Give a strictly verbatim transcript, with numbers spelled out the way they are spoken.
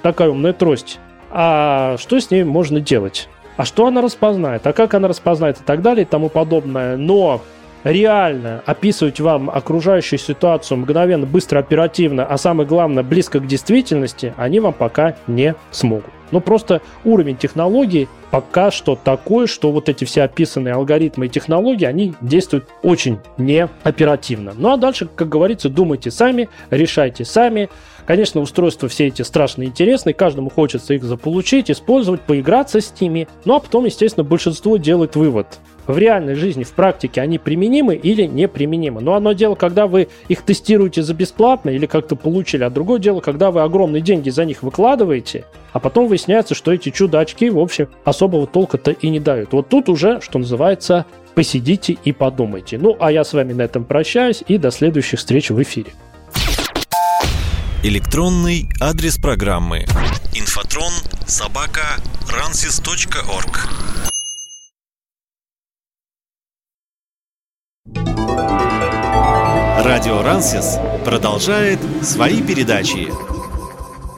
такая умная трость. А что с ней можно делать? А что она распознает? А как она распознает? И так далее, и тому подобное. Но реально описывать вам окружающую ситуацию мгновенно, быстро, оперативно, а самое главное, близко к действительности, они вам пока не смогут. Но просто уровень технологий пока что такой, что вот эти все описанные алгоритмы и технологии, они действуют очень неоперативно. Ну а дальше, как говорится, думайте сами, решайте сами. Конечно, устройства все эти страшно интересные, каждому хочется их заполучить, использовать, поиграться с ними. Ну а потом, естественно, большинство делает вывод. В реальной жизни, в практике они применимы или неприменимы. Но одно дело, когда вы их тестируете за бесплатно или как-то получили, а другое дело, когда вы огромные деньги за них выкладываете, а потом выясняется, что эти чудо-очки, в общем, особого толка-то и не дают. Вот тут уже, что называется, посидите и подумайте. Ну, а я с вами на этом прощаюсь и до следующих встреч в эфире. Электронный адрес программы инфотрон собака рансис точка орг. Радио Рансис продолжает свои передачи.